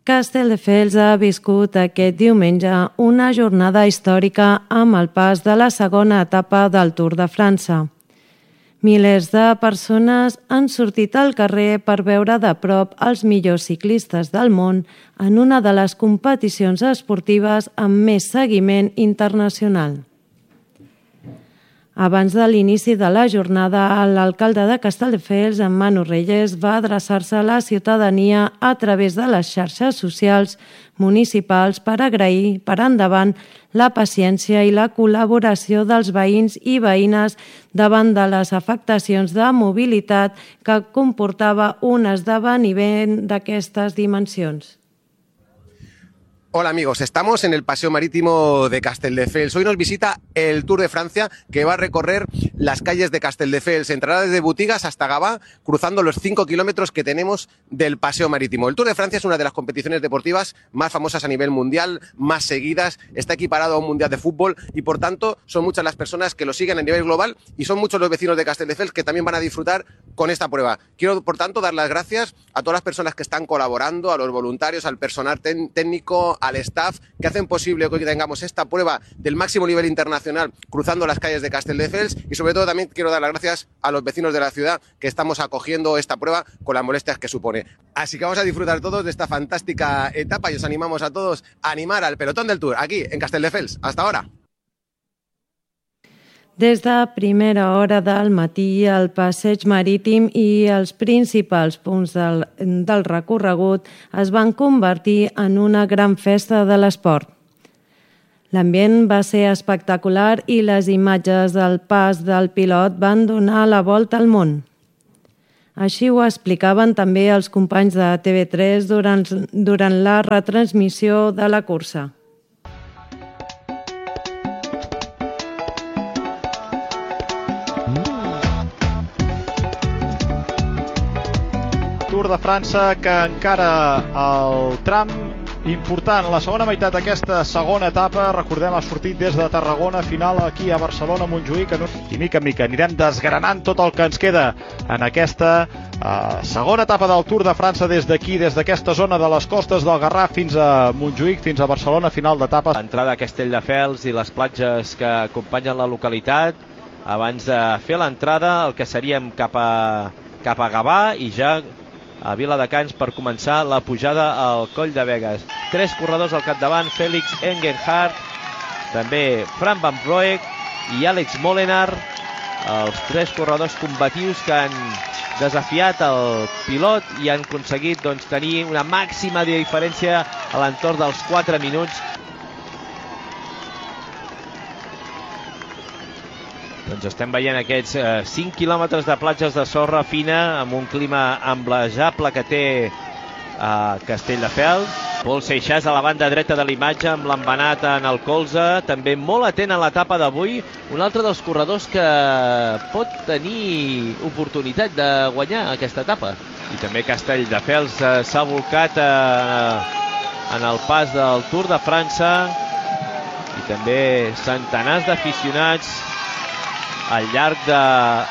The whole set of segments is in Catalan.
Castelldefels ha viscut aquest diumenge una jornada històrica amb el pas de la segona etapa del Tour de França. Milers de persones han sortit al carrer per veure de prop els millors ciclistes del món en una de les competicions esportives amb més seguiment internacional. Abans de l'inici de la jornada, l'alcalde de Castelldefels, en Manu Reyes, va adreçar-se a la ciutadania a través de les xarxes socials municipals per agrair per endavant la paciència i la col·laboració dels veïns i veïnes davant de les afectacions de mobilitat que comportava un esdeveniment d'aquestes dimensions. Hola amigos, estamos en el Paseo Marítimo de Castelldefels. Hoy nos visita el Tour de Francia que va a recorrer las calles de Castelldefels. Entrará desde Boutigas hasta Gavà, cruzando los 5 kilómetros que tenemos del Paseo Marítimo. El Tour de Francia es una de las competiciones deportivas más famosas a nivel mundial, más seguidas, está equiparado a un mundial de fútbol y por tanto son muchas las personas que lo siguen a nivel global y son muchos los vecinos de Castelldefels que también van a disfrutar con esta prueba. Quiero por tanto dar las gracias a todas las personas que están colaborando, a los voluntarios, al personal técnico, al staff que hacen posible que hoy tengamos esta prueba del máximo nivel internacional cruzando las calles de Castelldefels y sobre todo también quiero dar las gracias a los vecinos de la ciudad que estamos acogiendo esta prueba con las molestias que supone. Así que vamos a disfrutar todos de esta fantástica etapa y os animamos a todos a animar al pelotón del Tour aquí en Castelldefels. Hasta ahora. Des de primera hora del matí, el passeig marítim i els principals punts del recorregut es van convertir en una gran festa de l'esport. L'ambient va ser espectacular i les imatges del pas del pilot van donar la volta al món. Així ho explicaven també els companys de TV3 durant la retransmissió de la cursa. Tour de França que encara el tram important, la segona meitat d'aquesta segona etapa, recordem, ha sortit des de Tarragona, final aquí a Barcelona, Montjuïc, i mica en mica anirem desgranant tot el que ens queda en aquesta segona etapa del Tour de França des d'aquí, des d'aquesta zona de les costes del Garraf fins a Montjuïc, fins a Barcelona, final d'etapa. L'entrada a Castelldefels i les platges que acompanyen la localitat, abans de fer l'entrada, el que seríem cap a Gavà i ja a Viladecans per començar la pujada al Coll de Begues. 3 corredors al capdavant, Félix Engenhardt, també Fran Van Broek i Àlex Molenaar, els 3 corredors combatius que han desafiat el pilot i han aconseguit tenir una màxima diferència a l'entorn dels 4 minuts. Estem veient aquests 5 quilòmetres de platges de sorra fina amb un clima amblejable que té Castelldefels. Pol Seixas a la banda dreta de l'imatge amb l'embenat en el colze, també molt atent a l'etapa d'avui, un altre dels corredors que pot tenir oportunitat de guanyar aquesta etapa. I també Castelldefels s'ha volcat en el pas del Tour de França i també centenars d'aficionats al llarg del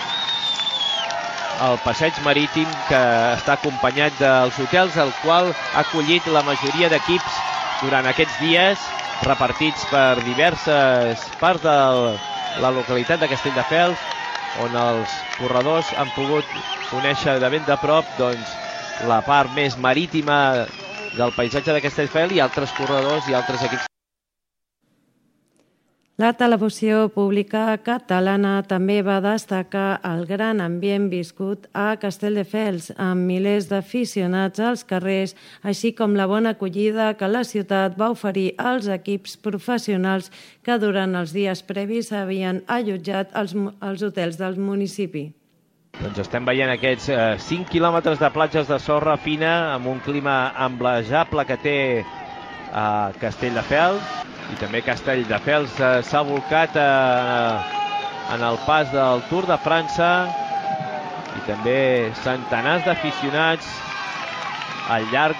passeig marítim que està acompanyat dels hotels al qual ha acollit la majoria d'equips durant aquests dies repartits per diverses parts de la localitat de Castelldefels, on els corredors han pogut conèixer de ben de prop la part més marítima del paisatge de Castelldefels i altres corredors i altres equips. La televisió pública catalana també va destacar el gran ambient viscut a Castelldefels, amb milers d'aficionats als carrers, així com la bona acollida que la ciutat va oferir als equips professionals que durant els dies previs havien allotjat als hotels del municipi. Estem veient aquests 5 quilòmetres de platges de sorra fina amb un clima amblejable que té Castelldefels. I també Castelldefels s'ha volcat en el pas del Tour de França i també centenars d'aficionats al llarg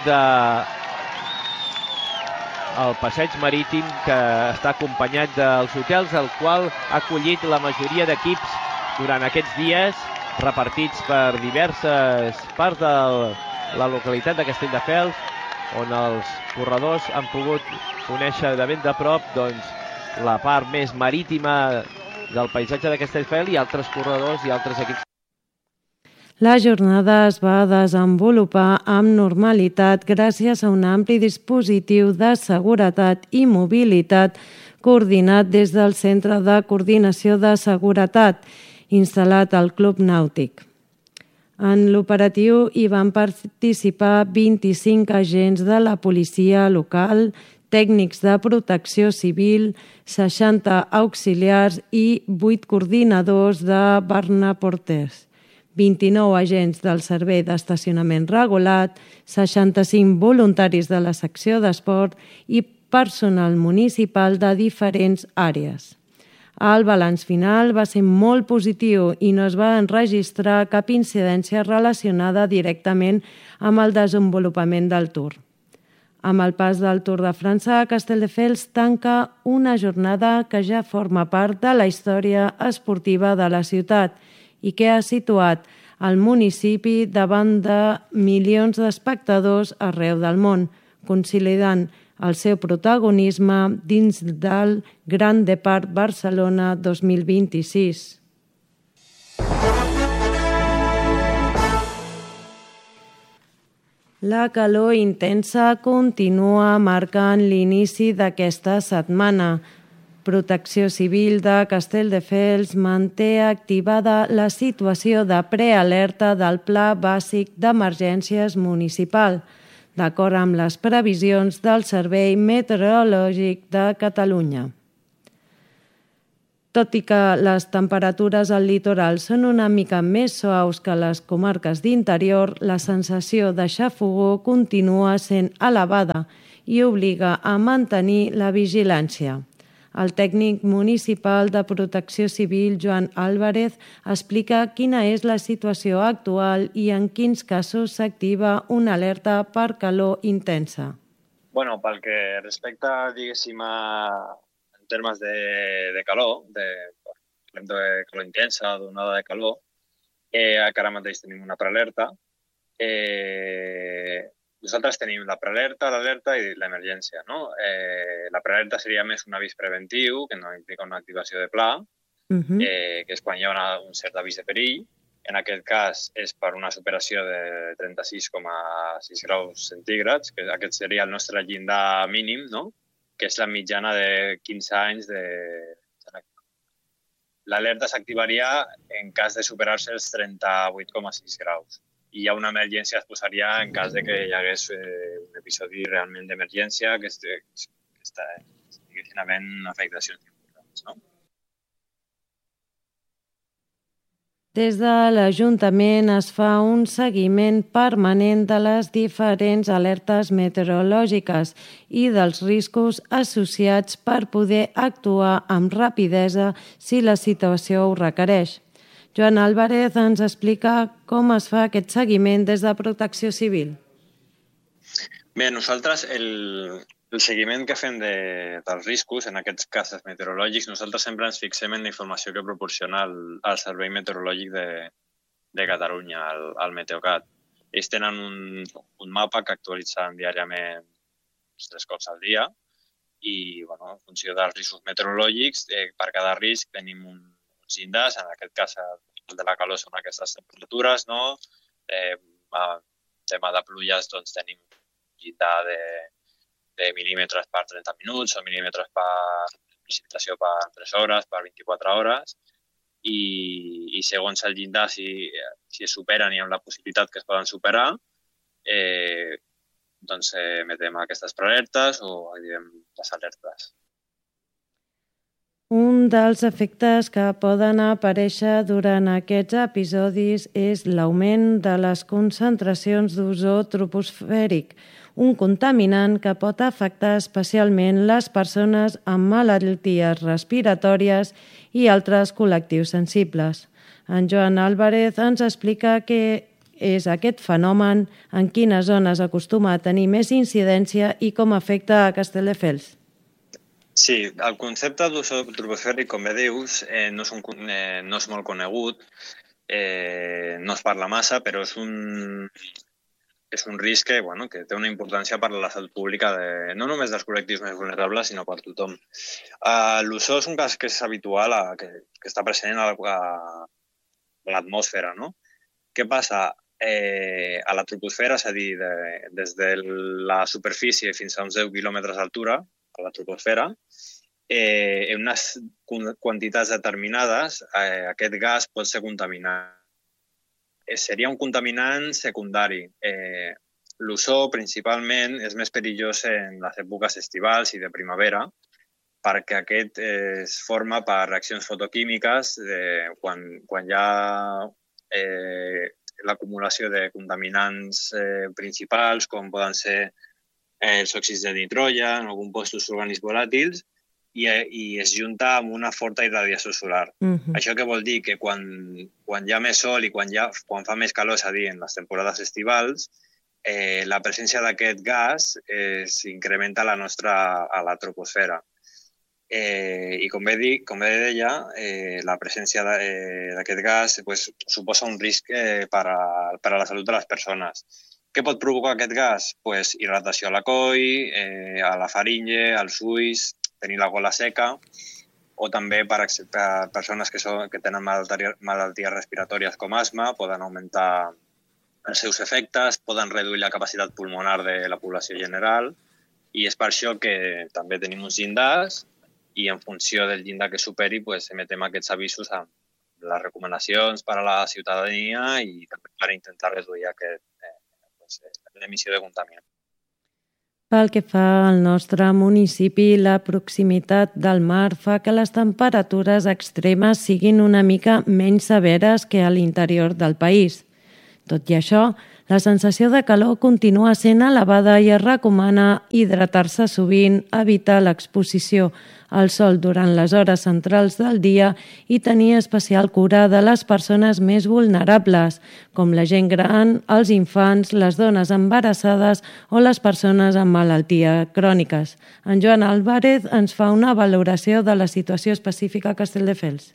del passeig marítim que està acompanyat dels hotels al qual ha acollit la majoria d'equips durant aquests dies repartits per diverses parts de la localitat de Castelldefels, on els corredors han pogut conèixer de ben de prop la part més marítima del paisatge de Castelldefels i altres corredors i altres equips. La jornada es va desenvolupar amb normalitat gràcies a un ampli dispositiu de seguretat i mobilitat coordinat des del Centre de Coordinació de Seguretat, instal·lat al Club Nàutic. En l'operatiu hi van participar 25 agents de la policia local, tècnics de protecció civil, 60 auxiliars i 8 coordinadors de Barnaporters, 29 agents del Servei d'Estacionament Regulat, 65 voluntaris de la secció d'esport i personal municipal de diferents àrees. El balanç final va ser molt positiu i no es va enregistrar cap incidència relacionada directament amb el desenvolupament del Tour. Amb el pas del Tour de França, Castelldefels tanca una jornada que ja forma part de la història esportiva de la ciutat i que ha situat el municipi davant de milions d'espectadors arreu del món, consolidant el seu protagonisme dins del Gran Depart Barcelona 2026. La calor intensa continua marcant l'inici d'aquesta setmana. Protecció Civil de Castelldefels manté activada la situació de prealerta del Pla Bàsic d'Emergències Municipal, d'acord amb les previsions del Servei Meteorològic de Catalunya. Tot i que les temperatures al litoral són una mica més suaus que les comarques d'interior, la sensació de xafogor continua sent elevada i obliga a mantenir la vigilància. El tècnic municipal de Protecció Civil, Joan Álvarez, explica quina és la situació actual i en quins casos s'activa una alerta per calor intensa. Bueno, pel que respecta, diguéssim, en termes de calor, de calor intensa, d'onada de calor, que ara mateix tenim una prealerta. Nosaltres tenim la prealerta, l'alerta i l'emergència, no? La prealerta seria més un avís preventiu, que no implica una activació de pla, que és quan hi ha un cert avís de perill. En aquest cas és per una superació de 36,6 graus centígrads, que aquest seria el nostre llindar mínim, no? Que és la mitjana de 15 anys de... L'alerta s'activaria en cas de superar-se els 38,6 graus. I hi ha una emergència, es posaria en cas de que hi hagués un episodi realment d'emergència que estiguessin havent afectacions importants, no? Des de l'Ajuntament es fa un seguiment permanent de les diferents alertes meteorològiques i dels riscos associats per poder actuar amb rapidesa si la situació ho requereix. Joan Álvarez ens explica com es fa aquest seguiment des de Protecció Civil. Bé, nosaltres el seguiment que fem dels riscos, en aquests casos meteorològics, nosaltres sempre ens fixem en la informació que proporciona el Servei Meteorològic de Catalunya, el Meteocat. Ells tenen un mapa que actualitzen diàriament 3 cops al dia i, bueno, en funció dels riscos meteorològics, per cada risc tenim uns llindars, en aquest cas el de la calor són aquestes temperatures, no? Tema de pluges, doncs tenim llindar de mil·límetres per 30 minuts o mil·límetres per precipitació per 3 hores, per 24 hores, i segons el llindar, si es superen i amb la possibilitat que es poden superar, doncs emetem aquestes prealertes o activem les alertes. Un dels efectes que poden aparèixer durant aquests episodis és l'augment de les concentracions d'ozó troposfèric, un contaminant que pot afectar especialment les persones amb malalties respiratòries i altres col·lectius sensibles. En Joan Álvarez ens explica què és aquest fenomen, en quines zones acostuma a tenir més incidència i com afecta a Castelldefels. Sí, el concepte d'ozó troposfèric, com bé dius, no és molt conegut, no es parla massa, però és és un risc que té una importància per a la salut pública no només dels col·lectius més vulnerables, sinó per tothom. L'ozó és un gas que és habitual, que està present a l'atmosfera, no? Què passa? A la troposfera, és a dir, des de la superfície fins a uns 10 quilòmetres d'altura, a la troposfera, en unes quantitats determinades, aquest gas pot ser contaminant. Seria un contaminant secundari. L'ozó, principalment, és més perillós en les èpoques estivals i de primavera, perquè aquest es forma per reaccions fotoquímiques quan hi ha l'acumulació de contaminants principals, com poden ser els òxids de nitrogen o compostos orgànics volàtils, i es junta amb una forta irradiació solar. Això què vol dir? Que quan hi ha més sol i quan fa més calor, és a dir, en les temporades estivals, la presència d'aquest gas s'incrementa a la troposfera. I com bé deia, la presència d'aquest gas suposa un risc per a la salut de les persones. Què pot provocar aquest gas? Irritació a la coll, a la faringe, als ulls, tenir la gola seca, o també per persones que tenen malalties respiratòries com asma, poden augmentar els seus efectes, poden reduir la capacitat pulmonar de la població general, i és per això que també tenim uns llindars i en funció del llindar que superi emetem aquests avisos amb les recomanacions per a la ciutadania i també per intentar reduir l'emissió de contaminants. Pel que fa al nostre municipi, la proximitat del mar fa que les temperatures extremes siguin una mica menys severes que a l'interior del país. Tot i això, la sensació de calor continua sent elevada i es recomana hidratar-se sovint, evitar l'exposició al sol durant les hores centrals del dia i tenir especial cura de les persones més vulnerables, com la gent gran, els infants, les dones embarassades o les persones amb malalties cròniques. En Joan Álvarez ens fa una valoració de la situació específica a Castelldefels.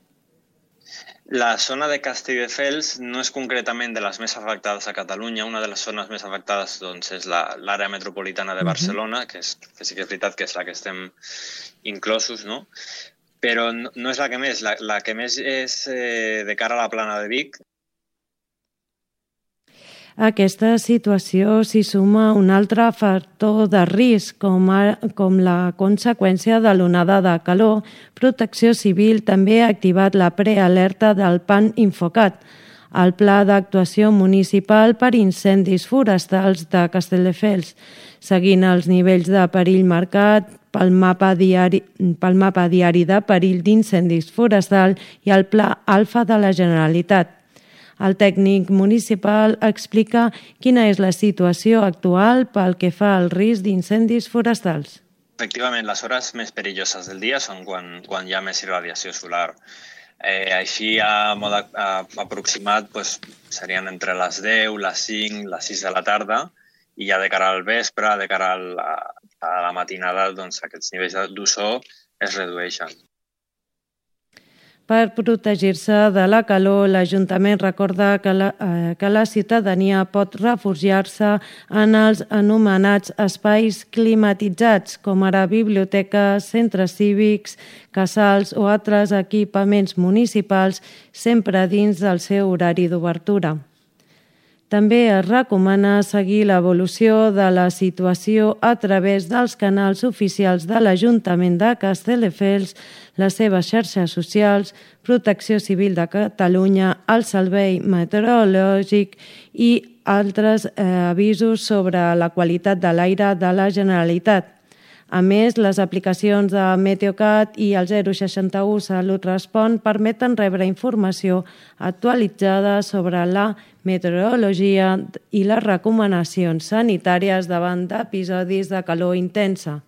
La zona de Castelldefels no és concretament de les més afectades a Catalunya. Una de les zones més afectades és l'àrea metropolitana de Barcelona, que sí que és veritat que és la que estem inclosos, no? Però no és la que més. La que més és de cara a la plana de Vic. A aquesta situació s'hi suma un altre factor de risc, com la conseqüència de l'onada de calor. Protecció Civil també ha activat la prealerta del PAN Infocat, el Pla d'Actuació Municipal per Incendis Forestals de Castelldefels, seguint els nivells de perill marcat pel mapa diari de perill d'incendis forestal i el Pla Alfa de la Generalitat. El tècnic municipal explica quina és la situació actual pel que fa al risc d'incendis forestals. Efectivament, les hores més perilloses del dia són quan hi ha més irradiació solar. Així, a mode aproximat, serien entre les 10, les 5, les 6 de la tarda, i ja de cara al vespre, de cara a la matinada, aquests nivells d'ozó es redueixen. Per protegir-se de la calor, l'Ajuntament recorda que la ciutadania pot refugiar-se en els anomenats espais climatitzats, com ara biblioteques, centres cívics, casals o altres equipaments municipals, sempre dins del seu horari d'obertura. També es recomana seguir l'evolució de la situació a través dels canals oficials de l'Ajuntament de Castelldefels, les seves xarxes socials, Protecció Civil de Catalunya, el Servei Meteorològic i altres avisos sobre la qualitat de l'aire de la Generalitat. A més, les aplicacions de Meteocat i el 061 Salut Respon permeten rebre informació actualitzada sobre la meteorologia i les recomanacions sanitàries davant d'episodis de calor intensa.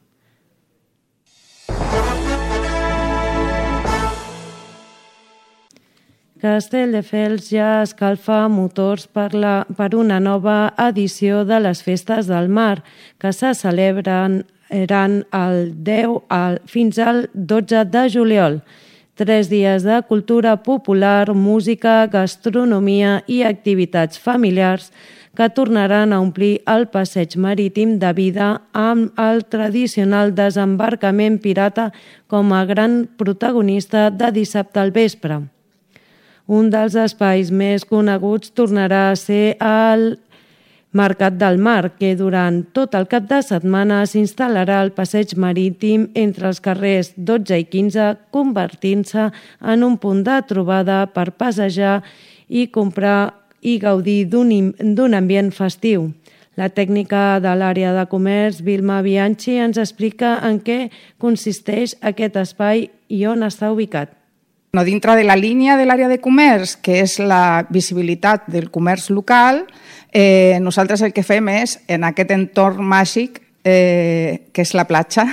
Castelldefels ja escalfa motors per una nova edició de les Festes del Mar, que se celebren el 10 fins al 12 de juliol. 3 dies de cultura popular, música, gastronomia i activitats familiars que tornaran a omplir el passeig marítim de vida amb el tradicional desembarcament pirata com a gran protagonista de dissabte al vespre. Un dels espais més coneguts tornarà a ser el Mercat del Mar, que durant tot el cap de setmana s'instal·larà al passeig marítim entre els carrers 12 i 15, convertint-se en un punt de trobada per passejar i comprar i gaudir d'un ambient festiu. La tècnica de l'àrea de comerç, Vilma Bianchi, ens explica en què consisteix aquest espai i on està ubicat. Dintre de la línia de l'àrea de comerç, que és la visibilitat del comerç local, nosaltres el que fem és, en aquest entorn màgic, que és la platja,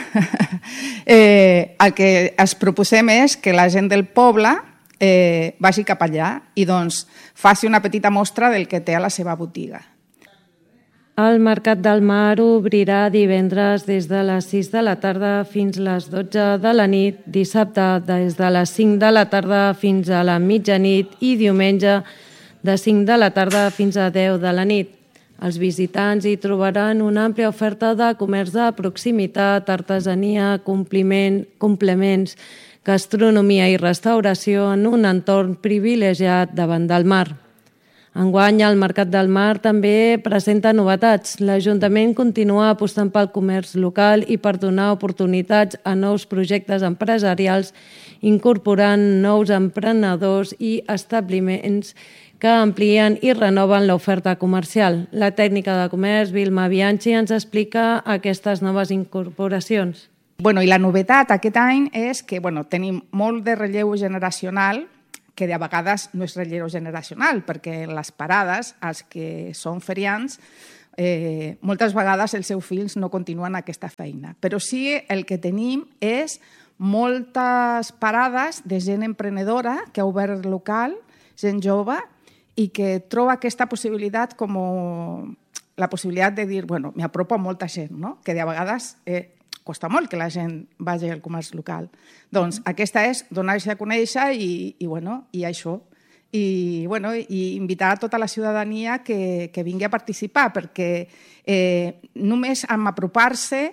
el que es proposem és que la gent del poble vagi cap allà i doncs faci una petita mostra del que té a la seva botiga. El Mercat del Mar obrirà divendres des de les 6 de la tarda fins a les 12 de la nit, dissabte des de les 5 de la tarda fins a la mitjanit i diumenge de 5 de la tarda fins a 10 de la nit. Els visitants hi trobaran una àmplia oferta de comerç de proximitat, artesania, complements, gastronomia i restauració en un entorn privilegiat davant del mar. Enguany, el Mercat del Mar també presenta novetats. L'Ajuntament continua apostant pel comerç local i per donar oportunitats a nous projectes empresarials, incorporant nous emprenedors i establiments que amplien i renoven l'oferta comercial. La tècnica de comerç, Vilma Bianchi, ens explica aquestes noves incorporacions. I la novetat aquest any és que tenim molt de relleu generacional, que de vegades no és relleu generacional, perquè les parades, els que són feriants, moltes vegades els seus fills no continuen aquesta feina. Però sí el que tenim és moltes parades de gent emprenedora que ha obert local, gent jove, i que troba aquesta possibilitat com la possibilitat de dir, m'apropo a molta gent, no? Que de vegades costa molt que la gent vagi al comerç local. Doncs aquesta és donar-se a conèixer i això. I invitar a tota la ciutadania que vingui a participar, perquè només amb apropar-se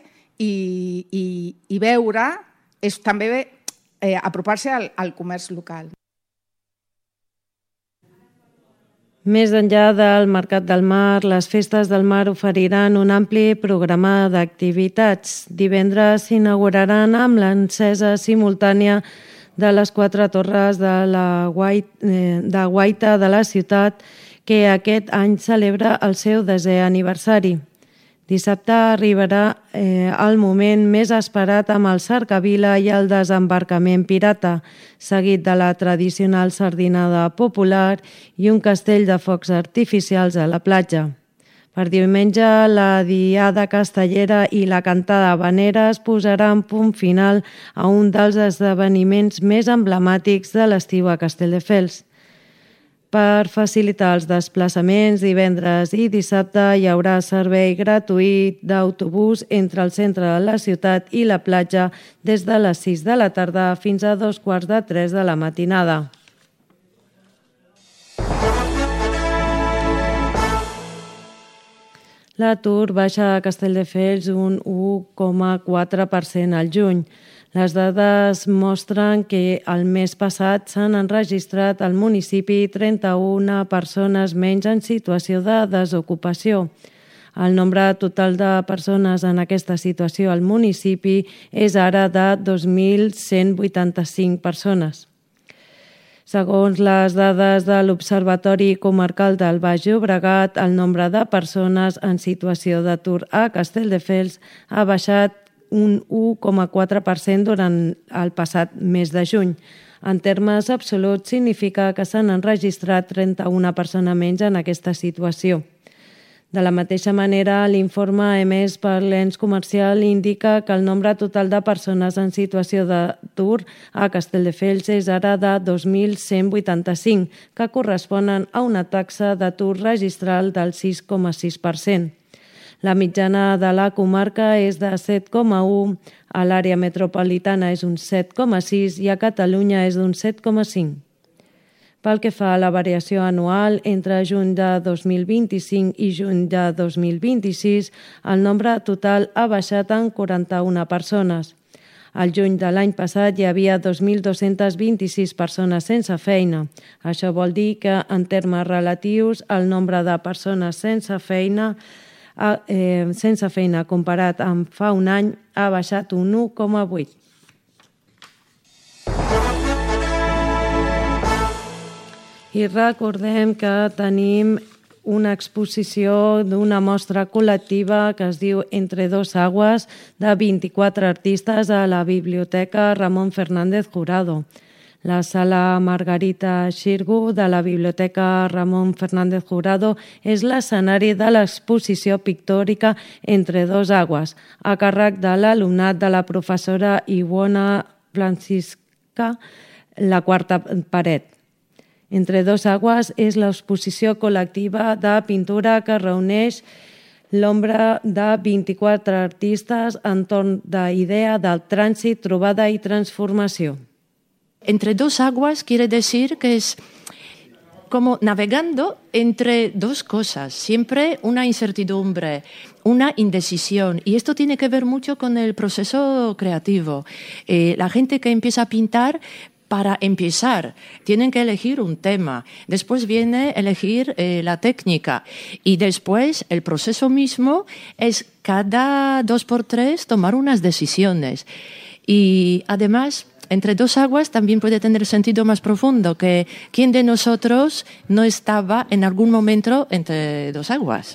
i veure és també apropar-se al comerç local. Més enllà del Mercat del Mar, les festes del mar oferiran un ampli programa d'activitats. Divendres s'inauguraran amb l'encesa simultània de les 4 torres de guaita de la ciutat, que aquest any celebra el seu 10è aniversari. Dissabte arribarà el moment més esperat amb el cercavila i el desembarcament pirata, seguit de la tradicional sardinada popular i un castell de focs artificials a la platja. Per diumenge, la diada castellera i la cantada habanera es posaran punt final a un dels esdeveniments més emblemàtics de l'estiu a Castelldefels. Per facilitar els desplaçaments, divendres i dissabte hi haurà servei gratuït d'autobús entre el centre de la ciutat i la platja des de les 6 de la tarda fins a 2:45 de la matinada. L'atur baixa a Castelldefels un 1,4% al juny. Les dades mostren que el mes passat s'han enregistrat al municipi 31 persones menys en situació de desocupació. El nombre total de persones en aquesta situació al municipi és ara de 2.185 persones. Segons les dades de l'Observatori Comarcal del Baix Llobregat, el nombre de persones en situació d'atur a Castelldefels ha baixat un 1,4% durant el passat mes de juny. En termes absoluts, significa que s'han enregistrat 31 persones menys en aquesta situació. De la mateixa manera, l'informe emès per l'ens comercial indica que el nombre total de persones en situació d'atur a Castelldefels és ara de 2.185, que corresponen a una taxa d'atur registral del 6,6%. La mitjana de la comarca és de 7,1, a l'àrea metropolitana és un 7,6 i a Catalunya és d'un 7,5. Pel que fa a la variació anual, entre juny de 2025 i juny de 2026, el nombre total ha baixat en 41 persones. Al juny de l'any passat hi havia 2.226 persones sense feina. Això vol dir que, en termes relatius, el nombre de persones sense feina comparat amb fa un any ha baixat un 1,8. I recordem que tenim una exposició d'una mostra col·lectiva que es diu Entre dos aguas, de 24 artistes a la Biblioteca Ramon Fernández Jurado. La sala Margarita Xirgu de la Biblioteca Ramon Fernández Jurado és l'escenari de l'exposició pictòrica Entre dos aguas, a càrrec de l'alumnat de la professora Iwona Francisca, La quarta paret. Entre dos aguas és l'exposició col·lectiva de pintura que reuneix l'ombra de 24 artistes entorn de idea del trànsit, trobada i transformació. Entre dos aguas quiere decir que es como navegando entre dos cosas, siempre una incertidumbre, una indecisión. Y esto tiene que ver mucho con el proceso creativo. La gente que empieza a pintar, para empezar, tienen que elegir un tema. Después viene elegir la técnica. Y después el proceso mismo es cada 2x3 tomar unas decisiones. Y además, Entre dos aguas también puede tener sentido más profundo, que ¿quién de nosotros no estaba en algún momento entre dos aguas?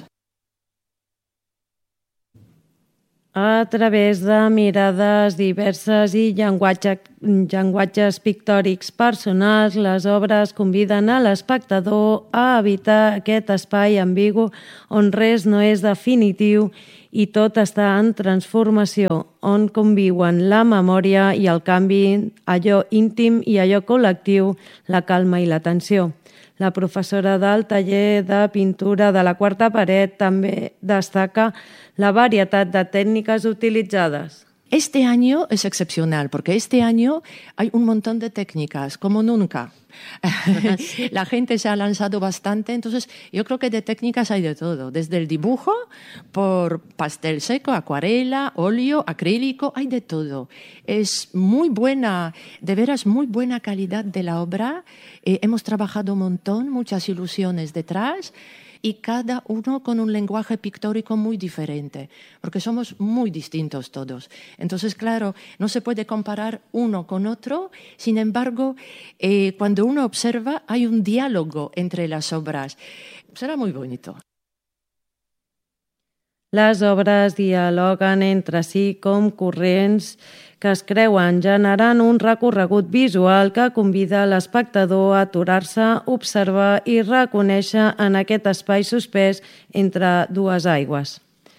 A través de mirades diverses i llenguatges pictòrics personals, les obres conviden a l'espectador a evitar aquest espai ambigu on res no és definitiu i tot està en transformació, on conviuen la memòria i el canvi, allò íntim i allò col·lectiu, la calma i la tensió. La professora del taller de pintura de la quarta paret també destaca la varietat de técnicas utilizadas. Este año es excepcional porque este año hay un montón de técnicas, como nunca. La gente se ha lanzado bastante, entonces yo creo que de técnicas hay de todo, desde el dibujo, por pastel seco, acuarela, óleo, acrílico, hay de todo. Es muy buena, de veras muy buena calidad de la obra. Hemos trabajado un montón, muchas ilusiones detrás, y cada uno con un lenguaje pictórico muy diferente, porque somos muy distintos todos. Entonces, claro, no se puede comparar uno con otro, sin embargo, cuando uno observa, hay un diálogo entre las obras. Será muy bonito. Les obres dialoguen entre si com corrents que es creuen, generant un recorregut visual que convida l'espectador a aturar-se, observar i reconèixer en aquest espai suspès entre dues aigües.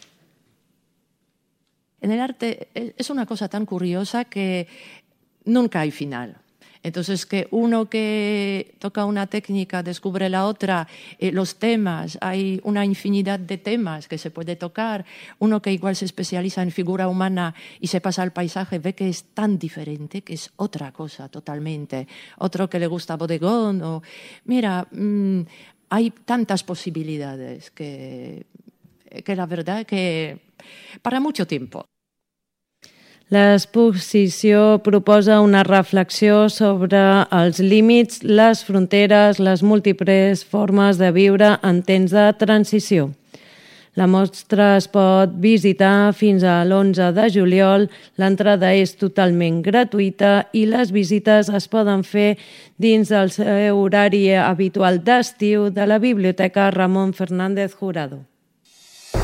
En el arte es una cosa tan curiosa que nunca hay final. Entonces, que uno que toca una técnica descubre la otra, los temas, hay una infinidad de temas que se puede tocar. Uno que igual se especializa en figura humana y se pasa al paisaje, ve que es tan diferente, que es otra cosa totalmente. Otro que le gusta bodegón, o mira, hay tantas posibilidades que la verdad que para mucho tiempo. L'exposició proposa una reflexió sobre els límits, les fronteres, les múltiples formes de viure en temps de transició. La mostra es pot visitar fins a l'11 de juliol, l'entrada és totalment gratuïta i les visites es poden fer dins del seu horari habitual d'estiu de la Biblioteca Ramon Fernández Jurado.